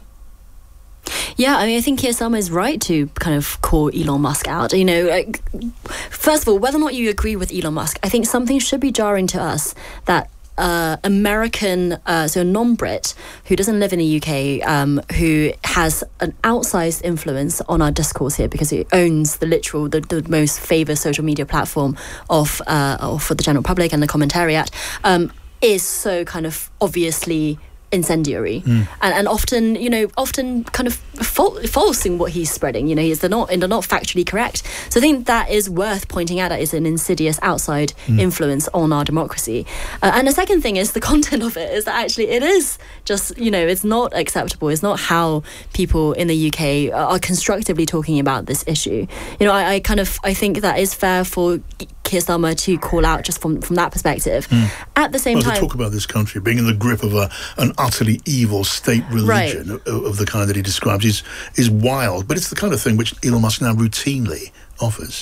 Yeah, I mean, I think Keir Starmer is right to kind of call Elon Musk out. You know, like, first of all, whether or not you agree with Elon Musk, I think something should be jarring to us that Uh, American, uh, so a non-Brit who doesn't live in the U K, um, who has an outsized influence on our discourse here because he owns the literal, the, the most favoured social media platform of, uh, of for the general public and the commentariat, um, is so kind of obviously incendiary mm. and, and often, you know, often kind of fal- false in what he's spreading. You know, he's they're not and they're not factually correct. So I think that is worth pointing out. That is an insidious outside mm. influence on our democracy. Uh, and the second thing is the content of it is that actually it is just, you know, it's not acceptable. It's not how people in the U K are constructively talking about this issue. You know, I, I kind of I think that is fair for Keir Starmer to call out just from, from that perspective. Mm. At the same well, time, to talk about this country being in the grip of a, an utterly evil state religion right. of, of the kind that he describes is is wild, but it's the kind of thing which Elon Musk now routinely offers.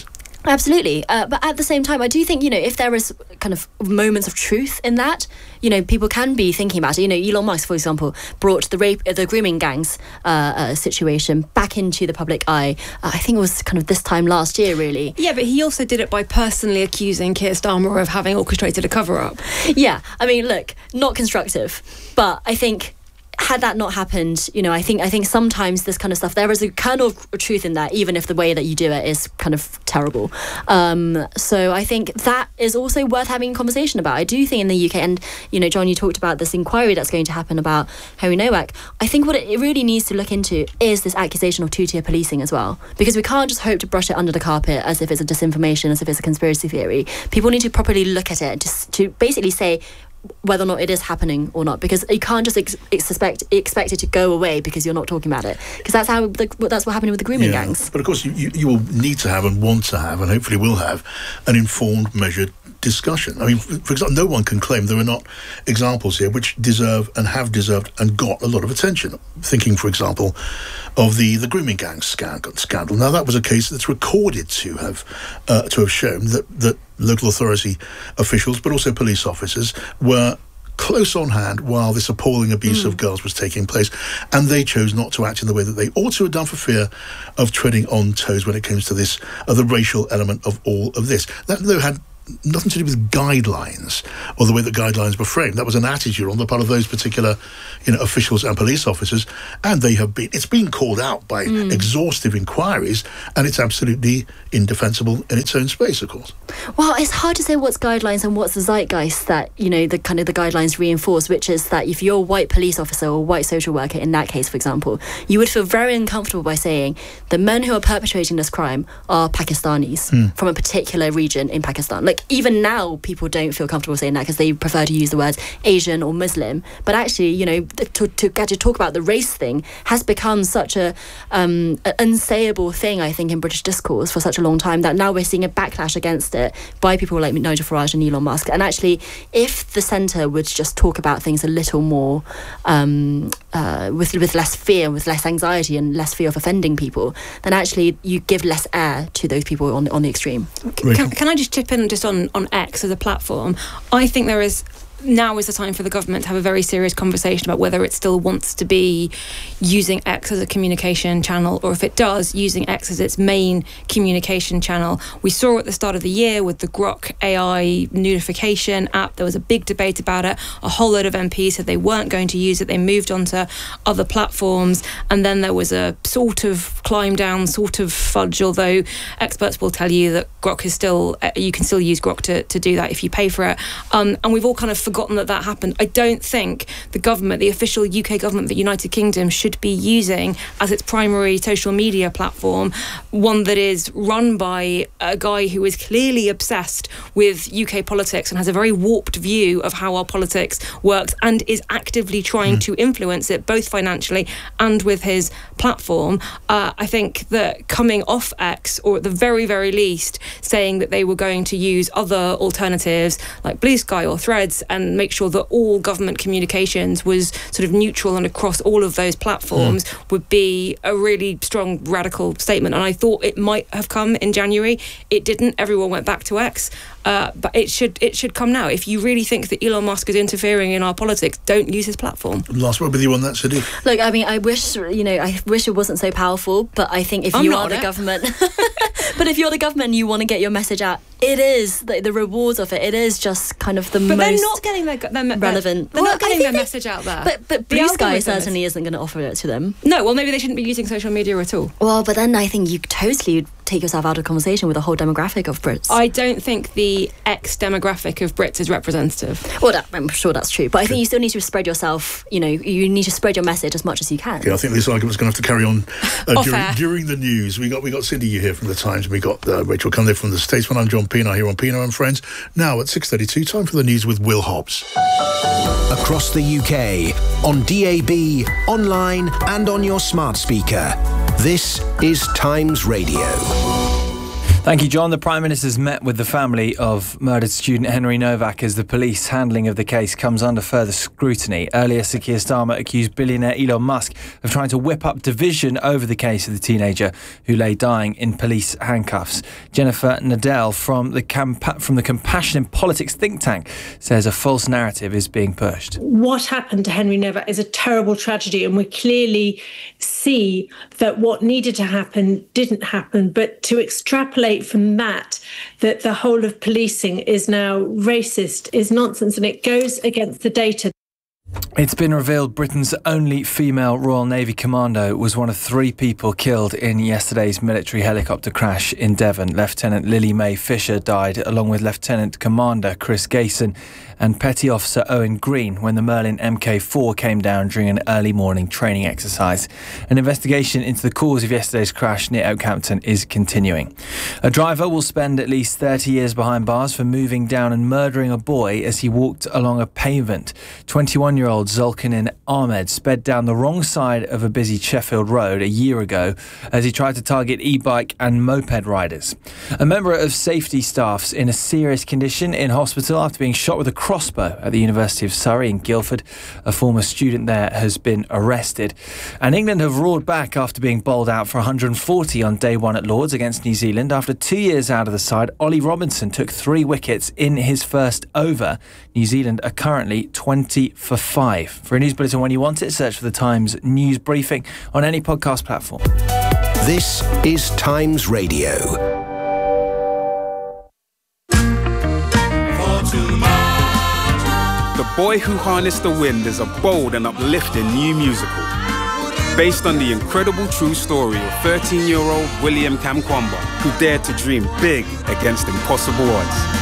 Absolutely. Uh, but at the same time, I do think, you know, if there is kind of moments of truth in that, you know, people can be thinking about it. You know, Elon Musk, for example, brought the rape, the grooming gangs uh, uh, situation back into the public eye. Uh, I think it was kind of this time last year, really. Yeah, but he also did it by personally accusing Keir Starmer of having orchestrated a cover-up. Yeah. I mean, look, not constructive, but I think... had that not happened, you know, I think I think sometimes this kind of stuff, there is a kernel of truth in that, even if the way that you do it is kind of terrible. Um, so I think that is also worth having a conversation about. I do think in the U K, and, you know, John, you talked about this inquiry that's going to happen about Henry Nowak. I think what it really needs to look into is this accusation of two-tier policing as well. Because we can't just hope to brush it under the carpet as if it's a disinformation, as if it's a conspiracy theory. People need to properly look at it, just to basically say whether or not it is happening or not, because you can't just ex- expect expect it to go away because you're not talking about it, because that's how the, that's what happened with the grooming yeah. gangs. But of course, you, you, you will need to have and want to have, and hopefully will have, an informed, measured discussion. I mean, for example, no one can claim there are not examples here which deserve and have deserved and got a lot of attention. Thinking, for example, of the, the grooming gang scandal. Now, that was a case that's recorded to have uh, to have shown that that local authority officials, but also police officers, were close on hand while this appalling abuse mm. of girls was taking place, and they chose not to act in the way that they ought to have done for fear of treading on toes when it comes to this, uh, the racial element of all of this. That, though, had nothing to do with guidelines or the way that guidelines were framed. That was an attitude on the part of those particular, you know, officials and police officers, and they have been, it's been called out by mm. exhaustive inquiries, and it's absolutely indefensible in its own space, of course. Well, it's hard to say what's guidelines and what's the zeitgeist that, you know, the kind of the guidelines reinforce, which is that if you're a white police officer or a white social worker, in that case, for example, you would feel very uncomfortable by saying the men who are perpetrating this crime are Pakistanis mm. from a particular region in Pakistan. Like, even now, people don't feel comfortable saying that because they prefer to use the words Asian or Muslim. But actually, you know, to, to get to talk about the race thing has become such a um, an unsayable thing, I think, in British discourse for such a long time that now we're seeing a backlash against it by people like Nigel Farage and Elon Musk. And actually, if the centre would just talk about things a little more um, uh, with with less fear, with less anxiety and less fear of offending people, then actually you give less air to those people on, on the extreme. Can, can I just chip in just on, on X as a platform? I think there is... now is the time for the government to have a very serious conversation about whether it still wants to be using X as a communication channel, or if it does, using X as its main communication channel. We saw at the start of the year with the Grok A I notification app, there was a big debate about it. A whole load of M Ps said they weren't going to use it. They moved on to other platforms. And then there was a sort of climb down, sort of fudge, although experts will tell you that Grok is still, you can still use Grok to, to do that if you pay for it. Um, and we've all kind of forgotten that that happened. I don't think the government, the official U K government, the United Kingdom, should be using as its primary social media platform one that is run by a guy who is clearly obsessed with U K politics and has a very warped view of how our politics works and is actively trying mm. to influence it, both financially and with his platform. Uh, I think that coming off X, or at the very, very least, saying that they were going to use other alternatives like Blue Sky or Threads and make sure that all government communications was sort of neutral and across all of those platforms mm. would be a really strong radical statement. And I thought it might have come in January. It didn't. Everyone went back to X. Uh, but it should it should come now. If you really think that Elon Musk is interfering in our politics, don't use his platform. Last word with you on that, Siddy. Look, I mean, I wish, you know, I wish it wasn't so powerful, but I think if I'm you are the it. government, but if you're the government and you want to get your message out, it is, the, the rewards of it, it is just kind of the but most they're not getting their, their relevant. They're well, not getting their they, message out there. But, but Blue Sky certainly is. isn't going to offer it to them. No, well, maybe they shouldn't be using social media at all. Well, but then I think you totally take yourself out of conversation with the whole demographic of Brits. I don't think the X demographic of Brits is representative. Well, that, I'm sure that's true, but I think you still need to spread yourself, you know, you need to spread your message as much as you can. Yeah, I think this argument's going to have to carry on uh, during, during the news. We got we got Cindy, you here from The Times, and we got uh, Rachel Cunliffe from The Statesman. I'm John Pienaar here on Pienaar and Friends. Now at six thirty-two, time for the news with Will Hobbs. Across the U K, on D A B, online and on your smart speaker. This is Times Radio. Thank you, John. The Prime Minister's met with the family of murdered student Henry Novak as the police handling of the case comes under further scrutiny. Earlier, Sir Keir Starmer accused billionaire Elon Musk of trying to whip up division over the case of the teenager who lay dying in police handcuffs. Jennifer Nadell from the Campa- from the Compassion in Politics think tank says a false narrative is being pushed. What happened to Henry Novak is a terrible tragedy, and we clearly see that what needed to happen didn't happen. But to extrapolate from that, that the whole of policing is now racist, is nonsense, and it goes against the data. It's been revealed Britain's only female Royal Navy commando was one of three people killed in yesterday's military helicopter crash in Devon. Lieutenant Lily Mae Fisher died along with Lieutenant Commander Chris Gayson and Petty Officer Owen Green when the Merlin M K four came down during an early morning training exercise. An investigation into the cause of yesterday's crash near Oakhampton is continuing. A driver will spend at least thirty years behind bars for moving down and murdering a boy as he walked along a pavement. twenty-one-year-old Zulkarnain Ahmed sped down the wrong side of a busy Sheffield road a year ago as he tried to target e-bike and moped riders. A member of safety staff's in a serious condition in hospital after being shot with a crossbow at the University of Surrey in Guildford. A former student there has been arrested. And England have roared back after being bowled out for one hundred forty on day one at Lords against New Zealand. After two years out of the side, Ollie Robinson took three wickets in his first over. New Zealand are currently twenty for five. For a news bulletin when you want it, search for the Times News Briefing on any podcast platform. This is Times Radio. The Boy Who Harnessed the Wind is a bold and uplifting new musical based on the incredible true story of thirteen-year-old William Kamkwamba, who dared to dream big against impossible odds.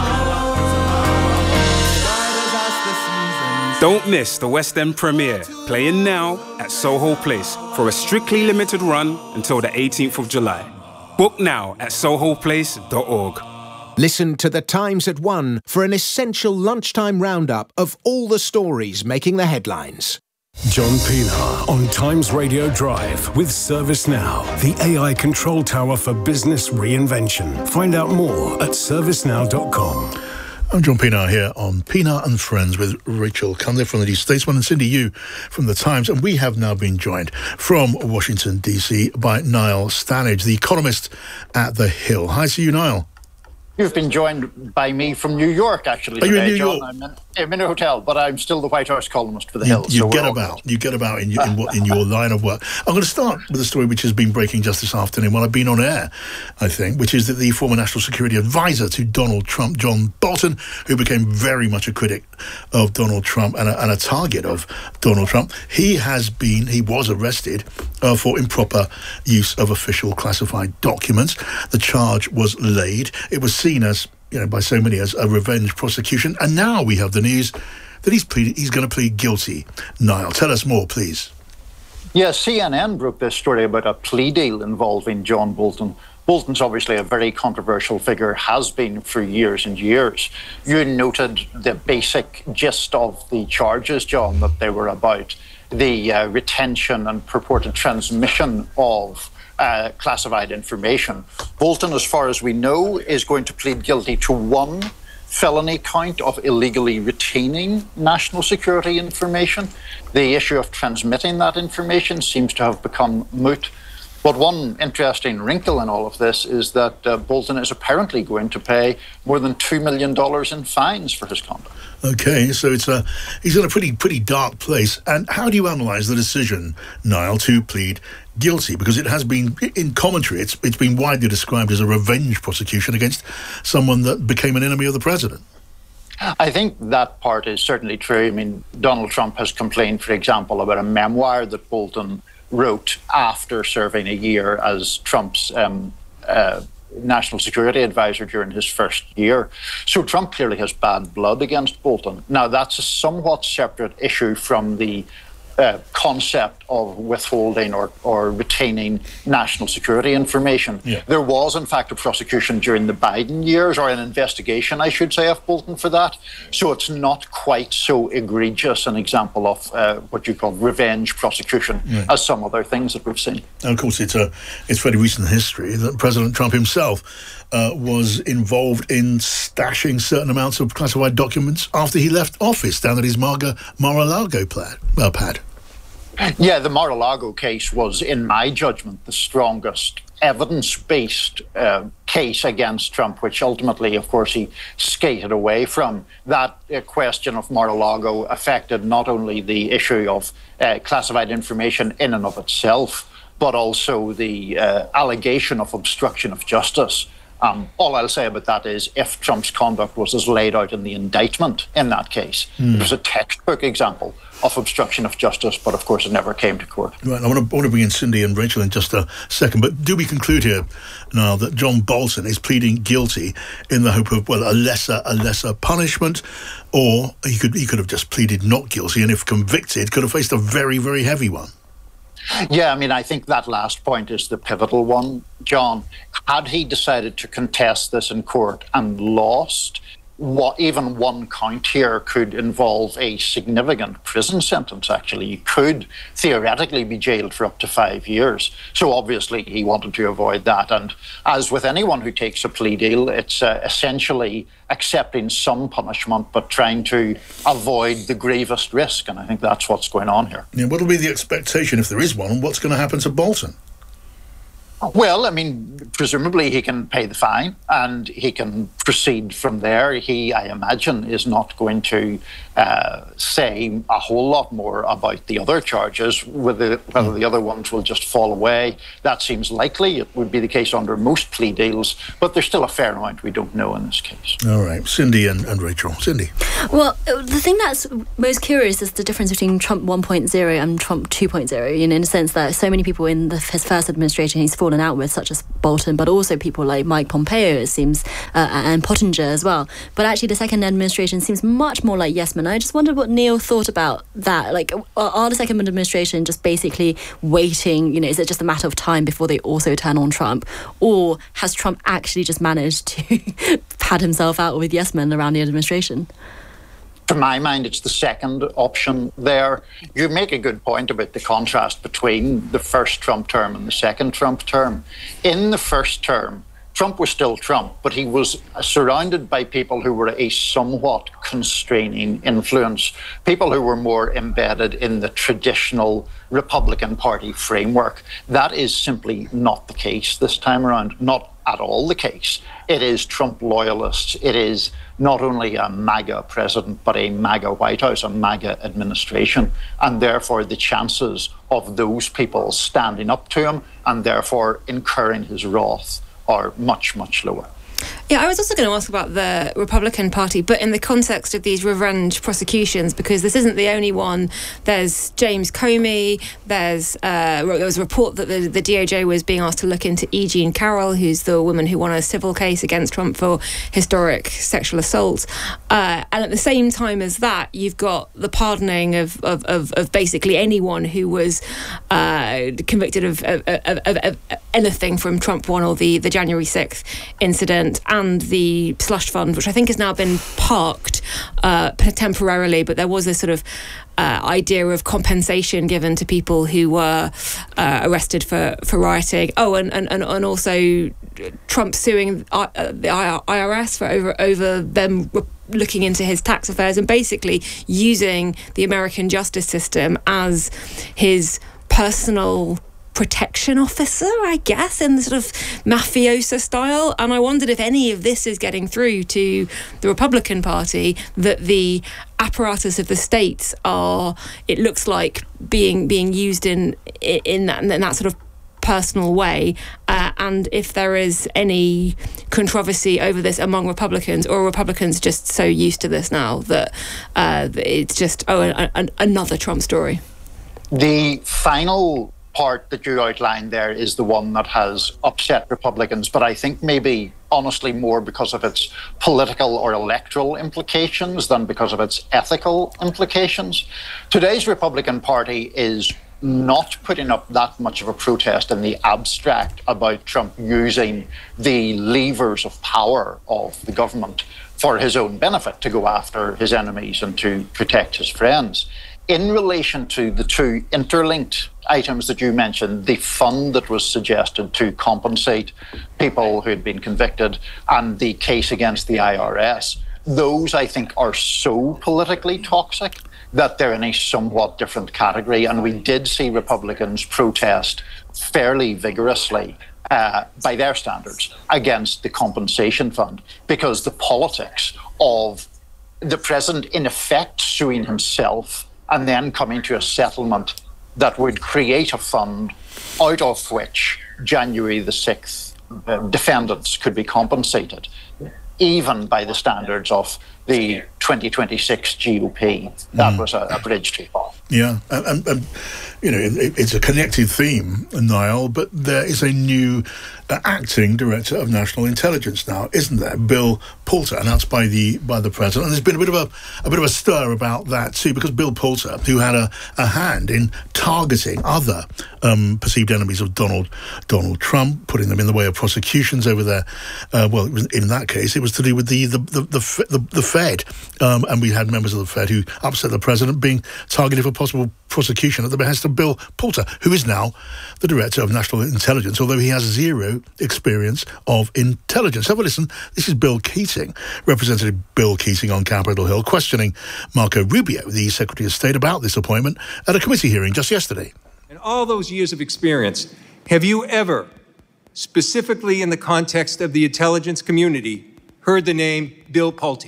Don't miss the West End premiere, playing now at Soho Place for a strictly limited run until the eighteenth of July. Book now at soho place dot org. Listen to The Times at one for an essential lunchtime roundup of all the stories making the headlines. John Pienaar on Times Radio Drive with ServiceNow, the A I control tower for business reinvention. Find out more at service now dot com. I'm John Pienaar here on Pienaar and Friends with Rachel Cunliffe from the New Statesman and Cindy Yu from The Times. And we have now been joined from Washington, D C by Niall Stanage, the economist at The Hill. Hi to you, Niall. You've been joined by me from New York, actually. Are you today, in New John. York? I'm in, I'm in a hotel, but I'm still the White House columnist for The Hill. You, you so get about. Good. You get about in, in, what, in your line of work. I'm going to start with a story which has been breaking just this afternoon while I've been on air, I think, which is that the former National Security Advisor to Donald Trump, John Bolton, who became very much a critic of Donald Trump and a, and a target of Donald Trump, he has been, he was arrested uh, for improper use of official classified documents. The charge was laid. It was seen as, you know, by so many as a revenge prosecution. And now we have the news that he's pleaded, he's going to plead guilty. Niall, tell us more, please. Yes, C N N broke this story about a plea deal involving John Bolton. Bolton's obviously a very controversial figure, has been for years and years. You noted the basic gist of the charges, John, that they were about the uh, retention and purported transmission of Uh, classified information. Bolton, as far as we know, is going to plead guilty to one felony count of illegally retaining national security information. The issue of transmitting that information seems to have become moot. But one interesting wrinkle in all of this is that uh, Bolton is apparently going to pay more than two million dollars in fines for his conduct. Okay, so it's a, he's in a pretty pretty dark place. And how do you analyse the decision, Niall, to plead guilty? Because it has been, in commentary, it's it's been widely described as a revenge prosecution against someone that became an enemy of the president. I think that part is certainly true. I mean, Donald Trump has complained, for example, about a memoir that Bolton wrote after serving a year as Trump's um, uh, national security advisor during his first year. So Trump clearly has bad blood against Bolton. Now, that's a somewhat separate issue from the uh, concept of withholding or, or retaining national security information. Yeah. There was, in fact, a prosecution during the Biden years, or an investigation, I should say, of Bolton for that. So it's not quite so egregious an example of uh, what you call revenge prosecution Yeah. as some other things that we've seen. And of course, it's a it's very recent history that President Trump himself uh, was involved in stashing certain amounts of classified documents after he left office down at his Mar- Mar-a-Lago pad. Uh, pad. Yeah, the Mar-a-Lago case was, in my judgment, the strongest evidence-based uh, case against Trump, which ultimately, of course, he skated away from. That uh, question of Mar-a-Lago affected not only the issue of uh, classified information in and of itself, but also the uh, allegation of obstruction of justice. Um, all I'll say about that is, if Trump's conduct was as laid out in the indictment in that case, Mm. it was a textbook example of obstruction of justice, but of course it never came to court. Right, I want to, I want to bring in Cindy and Rachel in just a second, but do we conclude here now that John Bolton is pleading guilty in the hope of, well, a lesser a lesser punishment, or he could he could have just pleaded not guilty, and if convicted, could have faced a very, very heavy one? Yeah, I mean, I think that last point is the pivotal one, John. Had he decided to contest this in court and lost, what even one count here could involve a significant prison sentence, actually. You could theoretically be jailed for up to five years. So obviously he wanted to avoid that. And as with anyone who takes a plea deal, it's uh, essentially accepting some punishment, but trying to avoid the gravest risk. And I think that's what's going on here. Yeah, what will be the expectation, if there is one, and what's going to happen to Bolton? Well, I mean, presumably he can pay the fine and he can proceed from there. He, I imagine, is not going to uh, say a whole lot more about the other charges, whether, whether the other ones will just fall away. That seems likely. It would be the case under most plea deals, but there's still a fair amount we don't know in this case. All right, Cindy and, and Rachel. Cindy. Well, the thing that's most curious is the difference between Trump one point oh and Trump two point oh, you know, in the sense that so many people in the, his first administration he's fallen out with, such as Bolton, but also people like Mike Pompeo, it seems, uh, and Pottinger as well. But actually the second administration seems much more like yes men. I just wondered what Neil thought about that. Like, are the second administration just basically waiting, you know, is it just a matter of time before they also turn on Trump? Or has Trump actually just managed to pad himself out with yes men around the administration? To my mind, it's the second option there. You make a good point about the contrast between the first Trump term and the second Trump term. In the first term, Trump was still Trump, but he was surrounded by people who were a somewhat constraining influence, people who were more embedded in the traditional Republican Party framework. That is simply not the case this time around, not at all the case. It is Trump loyalists. It is not only a MAGA president, but a MAGA White House, a MAGA administration. And therefore, the chances of those people standing up to him and therefore incurring his wrath are much, much lower. Yeah, I was also going to ask about the Republican Party, but in the context of these revenge prosecutions, because this isn't the only one. There's James Comey, there's uh, there was a report that the, the D O J was being asked to look into E. Jean Carroll, who's the woman who won a civil case against Trump for historic sexual assault. Uh, and at the same time as that, you've got the pardoning of, of, of, of basically anyone who was uh, convicted of, of, of, of, of anything from Trump one or the, the January sixth incident, and the slush fund, which I think has now been parked uh, temporarily, but there was this sort of uh, idea of compensation given to people who were uh, arrested for, for rioting. Oh, and, and, and also Trump suing uh, the I R S for over, over them re- looking into his tax affairs and basically using the American justice system as his personal protection officer, I guess, in the sort of mafioso style. And I wondered if any of this is getting through to the Republican Party, that the apparatus of the states are, it looks like, being being used in in that, in that sort of personal way, uh, and if there is any controversy over this among Republicans, or Republicans just so used to this now that uh, it's just, oh, a, a, another Trump story. The final part that you outlined there is the one that has upset Republicans, but I think maybe honestly more because of its political or electoral implications than because of its ethical implications. Today's Republican Party is not putting up that much of a protest in the abstract about Trump using the levers of power of the government for his own benefit, to go after his enemies and to protect his friends. In relation to the two interlinked items that you mentioned, the fund that was suggested to compensate people who had been convicted and the case against the I R S, those, I think, are so politically toxic that they're in a somewhat different category. And we did see Republicans protest fairly vigorously, uh, by their standards, against the compensation fund, because the politics of the president in effect suing himself and then coming to a settlement that would create a fund out of which January the sixth uh, defendants could be compensated, even by the standards of the twenty twenty-six G O P. That mm. was a, a bridge too far. Yeah, and, and, and you know, it, it's a connected theme, Niall, but there is a new uh, acting director of national intelligence now, isn't there? Bill Poulter, announced by the by the president. And there's been a bit of a a bit of a stir about that too, because Bill Poulter, who had a, a hand in targeting other um, perceived enemies of Donald Donald Trump, putting them in the way of prosecutions over there. Uh, well, in that case, it was to do with the the the the, the, the Fed, um, and we had members of the Fed who upset the president, being targeted for possible prosecution at the behest of Bill Poulter, who is now the Director of National Intelligence, although he has zero experience of intelligence. Have a listen. This is Bill Keating, Representative Bill Keating on Capitol Hill, questioning Marco Rubio, the Secretary of State, about this appointment at a committee hearing just yesterday. In all those years of experience, have you ever, specifically in the context of the intelligence community, heard the name Bill Pulte?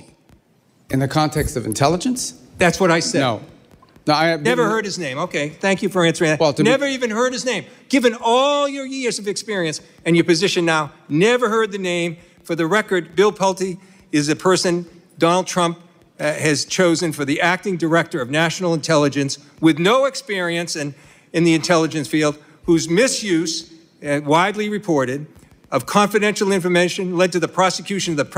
In the context of intelligence? That's what I said. No. No, I have never heard his name. Okay, thank you for answering that. Well, never be- even heard his name. Given all your years of experience and your position now, never heard the name. For the record, Bill Pulte is a person Donald Trump uh, has chosen for the acting director of national intelligence with no experience in, in the intelligence field, whose misuse, uh, widely reported, of confidential information led to the prosecution of the president.